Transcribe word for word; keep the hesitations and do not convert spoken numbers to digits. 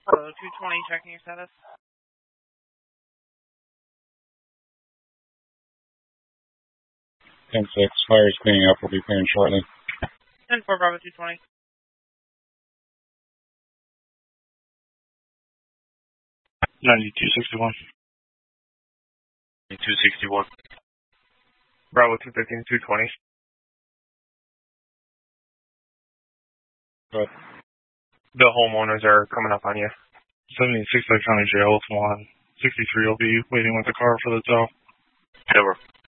Hello, two twenty, checking your status. ten six, fire is cleaning up. We'll be clearing shortly. ten four, Bravo two twenty. ninety-two sixty-one. ninety-two sixty-one. Bravo two fifteen, two twenty. Good. The homeowners are coming up on you. seventy-six Lake County Jail, one sixty-three will be waiting with the car for the tow. Over.